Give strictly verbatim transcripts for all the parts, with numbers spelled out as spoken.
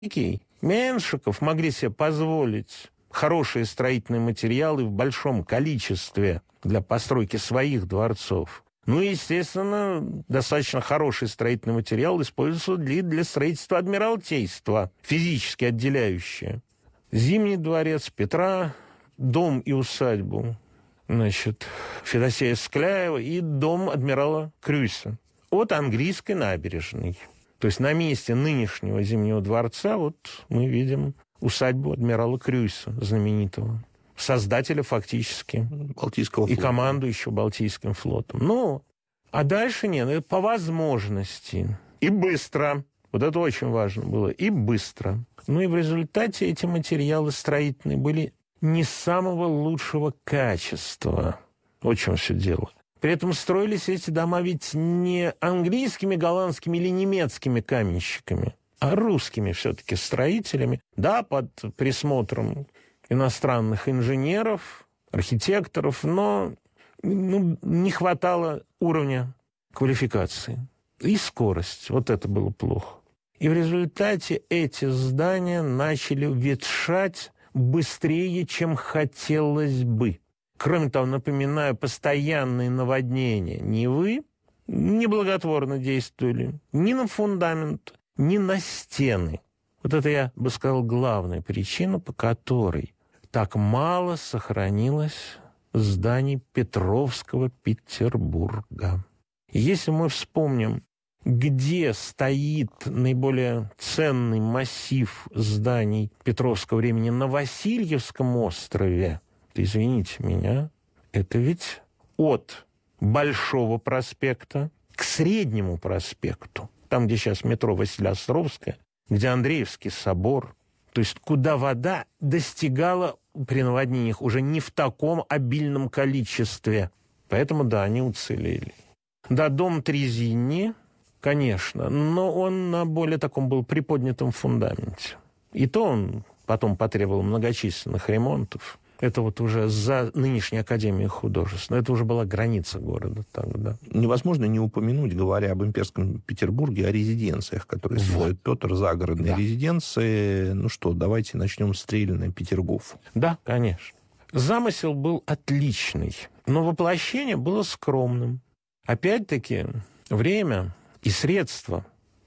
Меншиков могли себе позволить хорошие строительные материалы в большом количестве для постройки своих дворцов. Ну и, естественно, достаточно хороший строительный материал используется для, для строительства адмиралтейства, физически отделяющее Зимний дворец Петра, дом и усадьбу, значит, Федосея Скляева и дом адмирала Крюйса от Английской набережной. То есть на месте нынешнего Зимнего дворца вот мы видим усадьбу адмирала Крюйса, знаменитого, создателя фактически Балтийского флота. И командующего Балтийским флотом. Ну, а дальше нет, это по возможности. И быстро. Вот это очень важно было. И быстро. Ну и в результате эти материалы строительные были не самого лучшего качества. Вот в чем все дело. При этом строились эти дома ведь не английскими, голландскими или немецкими каменщиками, а русскими все-таки строителями. Да, под присмотром иностранных инженеров, архитекторов, но ну, не хватало уровня квалификации и скорость. Вот это было плохо. И в результате эти здания начали ветшать быстрее, чем хотелось бы. Кроме того, напоминаю, постоянные наводнения Невы неблаготворно действовали ни на фундамент, ни на стены. Вот это, я бы сказал, главная причина, по которой так мало сохранилось зданий Петровского Петербурга. Если мы вспомним, где стоит наиболее ценный массив зданий Петровского времени на Васильевском острове, извините меня, это ведь от Большого проспекта к Среднему проспекту, там, где сейчас метро Василеостровская, где Андреевский собор, то есть куда вода достигала при наводнениях уже не в таком обильном количестве. Поэтому, да, они уцелели. Да, дом Трезини, конечно, но он на более таком был приподнятом фундаменте. И то он потом потребовал многочисленных ремонтов. Это вот уже за нынешней Академией художеств. Но это уже была граница города тогда. Невозможно не упомянуть, говоря об имперском Петербурге, о резиденциях, которые вот строит Петр, загородные да. резиденции. Ну что, давайте начнем с Стрелиной, Петергоф. Да, конечно. Замысел был отличный, но воплощение было скромным. Опять-таки, время и средства.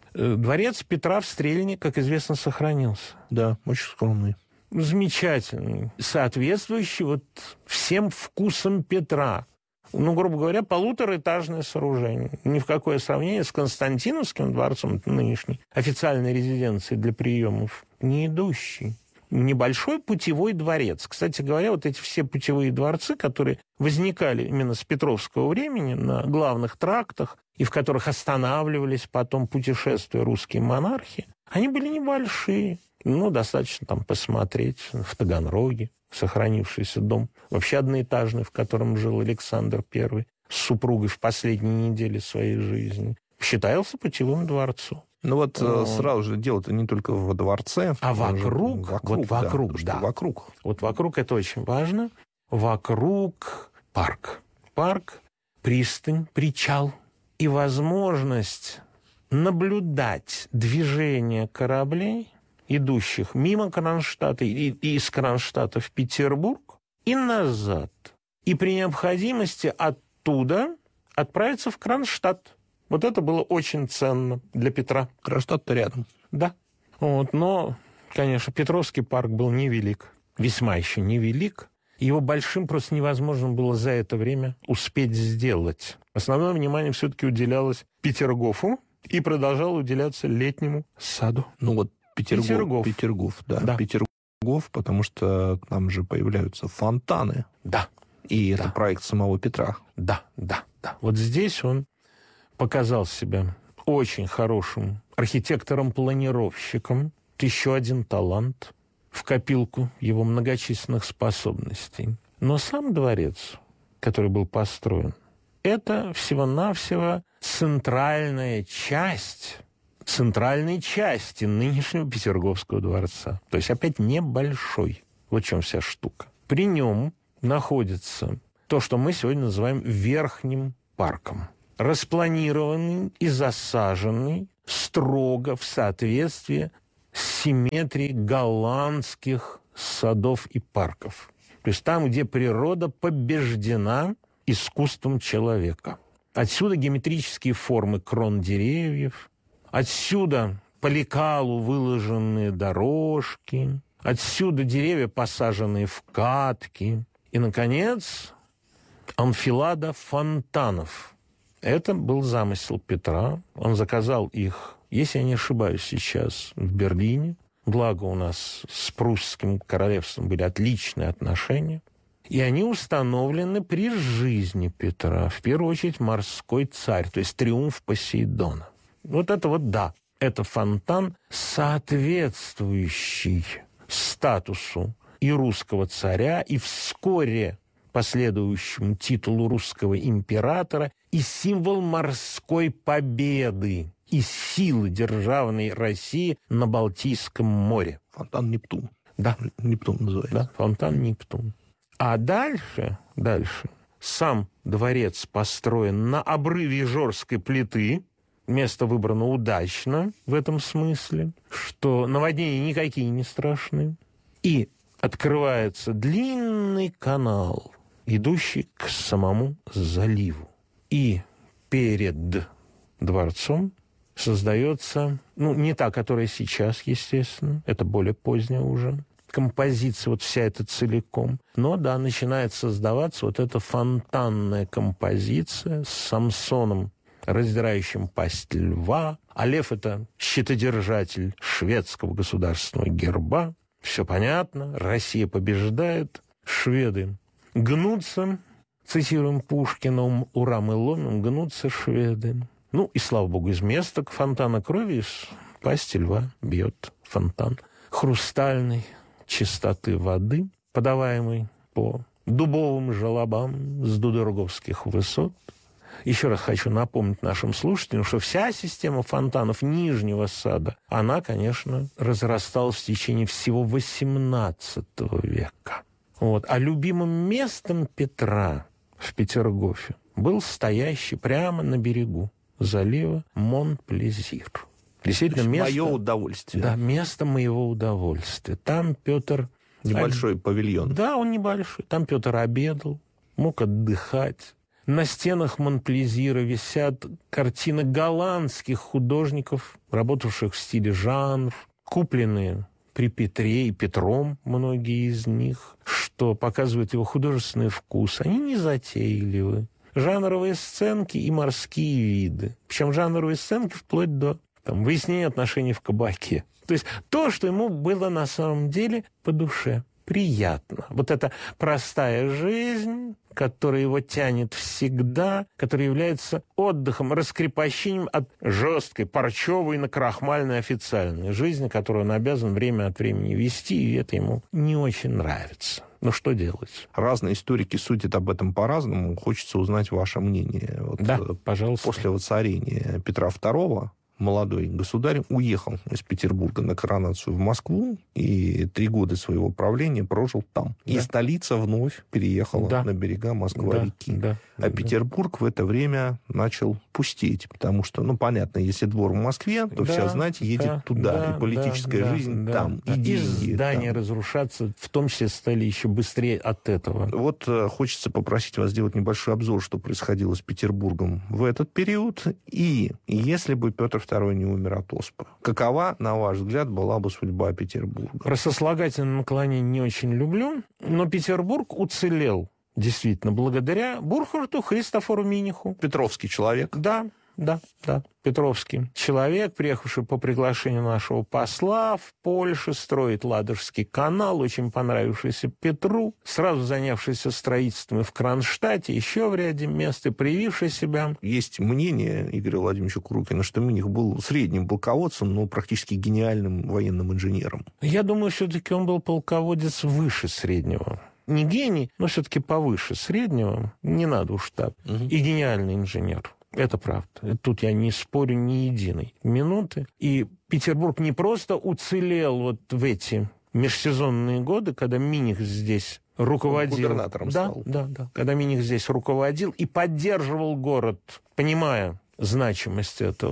Дворец Петра в Стрелине, как известно, сохранился. Да, очень скромный. Замечательный, соответствующий вот всем вкусам Петра. Ну, грубо говоря, полутораэтажное сооружение. Ни в какое сравнение с Константиновским дворцом, нынешней официальной резиденцией для приемов, не идущий. Небольшой путевой дворец. Кстати говоря, вот эти все путевые дворцы, которые возникали именно с Петровского времени на главных трактах, и в которых останавливались потом путешествуя русские монархи, они были небольшие. Ну, достаточно там посмотреть в Таганроге, сохранившийся дом, вообще одноэтажный, в котором жил Александр Первый с супругой в последние недели своей жизни, считался путевым дворцом. Ну вот Он... сразу же дело-то не только во дворце. А вокруг, вокруг, вот вокруг, да, да. Вокруг. Вот вокруг это очень важно. Вокруг парк. Парк, пристань, причал. И возможность наблюдать движение кораблей, идущих мимо Кронштадта и, и из Кронштадта в Петербург, и назад. И при необходимости оттуда отправиться в Кронштадт. Вот это было очень ценно для Петра. Кронштадт-то рядом. Да. Вот, но, конечно, Петровский парк был невелик. Весьма еще невелик. Его большим просто невозможно было за это время успеть сделать. Основное внимание все-таки уделялось Петергофу и продолжало уделяться летнему саду. Ну вот Петергоф. Петергоф. Петергоф, да. да. Петергоф, потому что там же появляются фонтаны. Да. И да. это проект самого Петра. Да, да, да. Вот здесь он показал себя очень хорошим архитектором-планировщиком. Еще один талант в копилку его многочисленных способностей. Но сам дворец, который был построен, это всего-навсего центральная часть, центральной части нынешнего Петерговского дворца. То есть опять небольшой. Вот в чем вся штука. При нем находится то, что мы сегодня называем Верхним парком. Распланированный и засаженный строго в соответствии симметрии голландских садов и парков. То есть там, где природа побеждена искусством человека. Отсюда геометрические формы крон деревьев, отсюда по лекалу выложенные дорожки, отсюда деревья, посаженные в катки. И, наконец, анфилада фонтанов. Это был замысел Петра. Он заказал их, если я не ошибаюсь, сейчас в Берлине. Благо у нас с прусским королевством были отличные отношения. И они установлены при жизни Петра. В первую очередь морской царь, то есть триумф Посейдона. Вот это вот да. Это фонтан, соответствующий статусу и русского царя, и вскоре последующему титулу русского императора, и символ морской победы и силы державной России на Балтийском море. Фонтан Нептун. Да. Нептун называется. Да, фонтан Нептун. А дальше, дальше, сам дворец построен на обрыве Ижорской плиты. Место выбрано удачно в этом смысле, что наводнения никакие не страшны. И открывается длинный канал, идущий к самому заливу. И перед дворцом создается, ну, не та, которая сейчас, естественно, это более поздняя уже композиция, вот вся эта целиком. Но, да, начинает создаваться вот эта фонтанная композиция с Самсоном, раздирающим пасть льва. А лев — это щитодержатель шведского государственного герба. Все понятно, Россия побеждает, шведы гнутся, цитируем Пушкина, «Ура, мы ломим, гнутся шведы». Ну, и, слава богу, из места к фонтана крови, из пасти льва бьет фонтан хрустальной чистоты воды, подаваемой по дубовым желобам с Дудерговских высот. Еще раз хочу напомнить нашим слушателям, что вся система фонтанов Нижнего Сада, она, конечно, разрасталась в течение всего восемнадцатого века. Вот. А любимым местом Петра в Петергофе был стоящий прямо на берегу залива Монплезир. Действительно, место... Мое удовольствие. Да, место моего удовольствия. Там Петр... Небольшой об... павильон. Да, он небольшой. Там Петр обедал, мог отдыхать. На стенах Монплезира висят картины голландских художников, работавших в стиле жанр, купленные при Петре и Петром, многие из них, что показывает его художественный вкус. Они не затейливы. Жанровые сценки и морские виды. Причем жанровые сценки вплоть до там, выяснения отношений в кабаке. То есть то, что ему было на самом деле по душе. Приятно. Вот эта простая жизнь, которая его тянет всегда, которая является отдыхом, раскрепощением от жесткой, парчевой, накрахмальной официальной жизни, которую он обязан время от времени вести, и это ему не очень нравится. Ну, что делать? Разные историки судят об этом по-разному. Хочется узнать ваше мнение. Вот, да, пожалуйста. После воцарения Петра Второго молодой государь уехал из Петербурга на коронацию в Москву и три года своего правления прожил там. Да. И столица вновь переехала да. на берега Москва-реки. Да. Да. А да. Петербург в это время начал пустеть, потому что, ну, понятно, если двор в Москве, то да. вся знать едет да. туда, да. и политическая да. жизнь да. там, да. и деньги. И здания там. разрушаться, в том числе, стали еще быстрее от этого. Вот э, хочется попросить вас сделать небольшой обзор, что происходило с Петербургом в этот период, и если бы Петр Второй не умер от оспы. Какова, на ваш взгляд, была бы судьба Петербурга? Про сослагательное наклонение не очень люблю, но Петербург уцелел действительно благодаря Бурхарту Христофору Миниху. Петровский человек. Да, да, да. Петровский человек, приехавший по приглашению нашего посла в Польшу, строить Ладожский канал, очень понравившийся Петру, сразу занявшийся строительством в Кронштадте, еще в ряде мест, и проявивший себя. Есть мнение Игоря Владимировича Курукина, что Миних был средним полководцем, но практически гениальным военным инженером. Я думаю, все-таки он был полководец выше среднего. Не гений, но все-таки повыше среднего. Не надо уж так. Угу. И гениальный инженер. Это правда. Тут я не спорю ни единой минуты. И Петербург не просто уцелел вот в эти межсезонные годы, когда Миних здесь руководил. Губернатором да, стал. Да, да. Когда Миних здесь руководил и поддерживал город, понимая значимость этого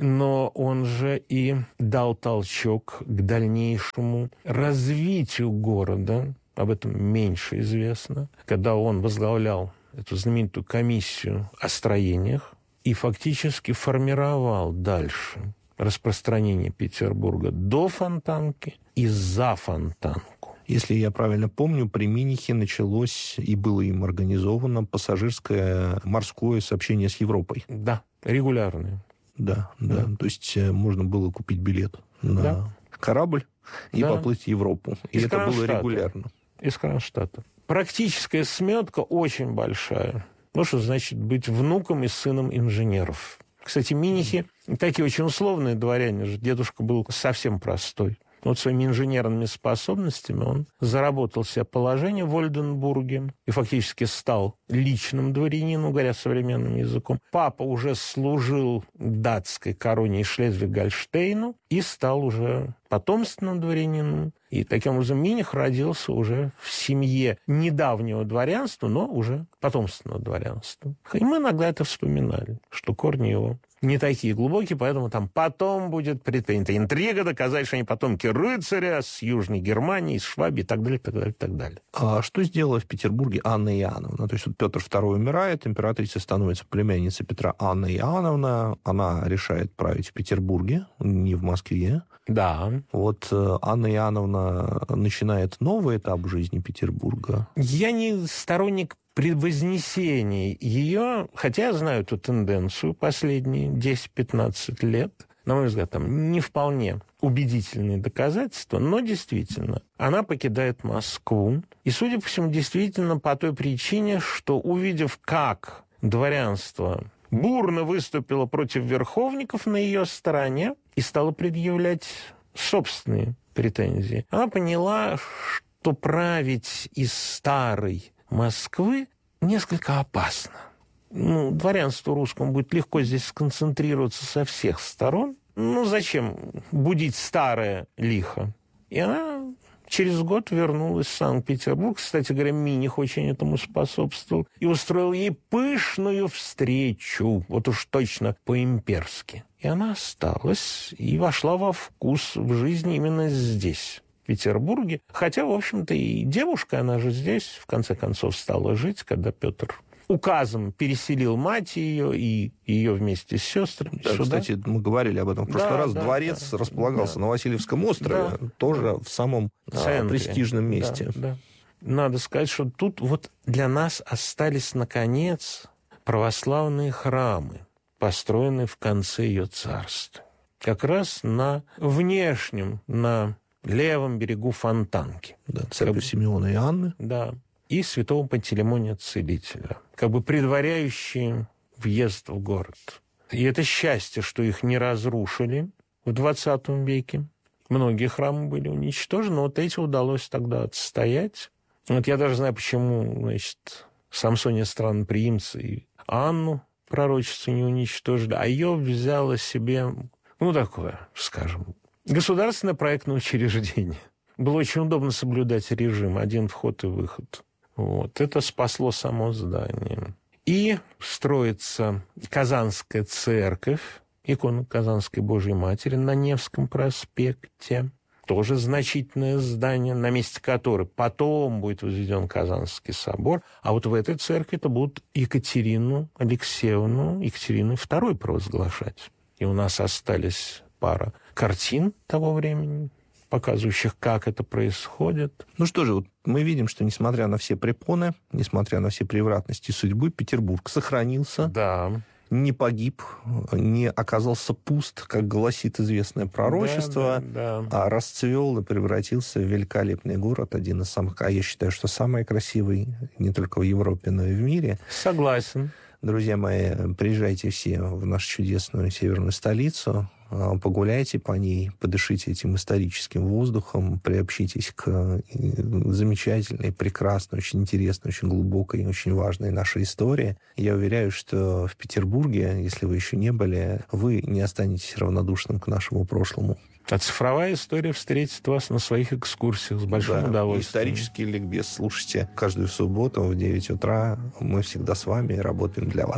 но он же и дал толчок к дальнейшему развитию города. Об этом меньше известно. Когда он возглавлял эту знаменитую комиссию о строениях и фактически формировал дальше распространение Петербурга до Фонтанки и за Фонтанку. Если я правильно помню, при Минихе началось и было им организовано пассажирское морское сообщение с Европой. Да, регулярное. Да, да, да. То есть можно было купить билет на да. корабль и да. поплыть в Европу. И Из это было регулярно. Из Кронштадта. Практическая сметка очень большая. Ну, что значит быть внуком и сыном инженеров. Кстати, Минихи такие очень условные дворяне. Дедушка был совсем простой. Вот своими инженерными способностями он заработал себе положение в Ольденбурге и фактически стал личным дворянином, говоря современным языком. Папа уже служил датской короне и Шлезвиг-Гольштейну и стал уже потомственным дворянином. И таким образом Миних родился уже в семье недавнего дворянства, но уже потомственного дворянства. И мы иногда это вспоминали, что корни его не такие глубокие, поэтому там потом будет предпринята интрига, доказать, что они потомки рыцаря с Южной Германии, из Швабии и так далее, так далее, так далее. А что сделала в Петербурге Анна Иоанновна? То есть вот Петр второй умирает, императрица становится племянницей Петра Анна Иоанновна, она решает править в Петербурге, не в Москве. Да. Вот Анна Иоанновна начинает новый этап жизни Петербурга. Я не сторонник превознесения ее, хотя я знаю эту тенденцию последние десять-пятнадцать лет. На мой взгляд, там не вполне убедительные доказательства, но действительно, она покидает Москву. И, судя по всему, действительно по той причине, что, увидев, как дворянство бурно выступило против верховников на ее стороне и стало предъявлять собственные претензии, она поняла, что править из старой Москвы несколько опасно. Ну, дворянству русскому будет легко здесь сконцентрироваться со всех сторон. Ну, зачем будить старое лихо? И она через год вернулась в Санкт-Петербург. Кстати говоря, Миних очень этому способствовал. И устроил ей пышную встречу, вот уж точно по-имперски. И она осталась и вошла во вкус в жизни именно здесь, в Петербурге. Хотя, в общем-то, и девушка, она же здесь, в конце концов, стала жить, когда Петр указом переселил мать ее и ее вместе с сестрами да, сюда. Кстати, мы говорили об этом в прошлый да, раз. Да, Дворец да, располагался да. на Васильевском острове, да. тоже в самом Центре. престижном месте. Да, да. Надо сказать, что тут вот для нас остались, наконец, православные храмы, построенные в конце ее царства. Как раз на внешнем, на левом берегу Фонтанки. Да, церковь Симеона и Анны. Да. И святого Пантелеймона Целителя, как бы предваряющие въезд в город. И это счастье, что их не разрушили в двадцатом веке. Многие храмы были уничтожены, но вот эти удалось тогда отстоять. Вот я даже знаю, почему, значит, Самсония Странноприимца и Анну, пророчицу, не уничтожили, а ее взяло себе, ну, такое, скажем, государственное проектное учреждение. Было очень удобно соблюдать режим, один вход и выход. Вот. Это спасло само здание. И строится Казанская церковь, икона Казанской Божьей Матери на Невском проспекте. Тоже значительное здание, на месте которой потом будет возведен Казанский собор. А вот в этой церкви это будут Екатерину Алексеевну, Екатерину вторую провозглашать. И у нас остались пара картин того времени, показывающих, как это происходит. Ну что же, вот мы видим, что несмотря на все препоны, несмотря на все превратности судьбы, Петербург сохранился, да. не погиб, не оказался пуст, как гласит известное пророчество, да, да, да. а расцвел и превратился в великолепный город, один из самых, а я считаю, что самый красивый не только в Европе, но и в мире. Согласен. Друзья мои, приезжайте все в нашу чудесную северную столицу, погуляйте по ней, подышите этим историческим воздухом, приобщитесь к замечательной, прекрасной, очень интересной, очень глубокой, очень важной нашей истории. Я уверяю, что в Петербурге, если вы еще не были, вы не останетесь равнодушным к нашему прошлому. А цифровая история встретит вас на своих экскурсиях с большим да, удовольствием. Исторический ликбез слушайте каждую субботу в девять утра. Мы всегда с вами и работаем для вас.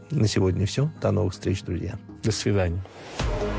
На сегодня все. До новых встреч, друзья. До свидания.